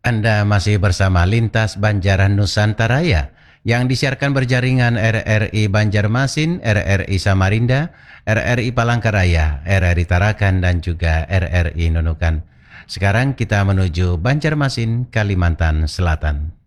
Anda masih bersama Lintas Banjaran Nusantara yang disiarkan berjaringan RRI Banjarmasin, RRI Samarinda, RRI Palangkaraya, RRI Tarakan, dan juga RRI Nunukan. Sekarang kita menuju Banjarmasin, Kalimantan Selatan.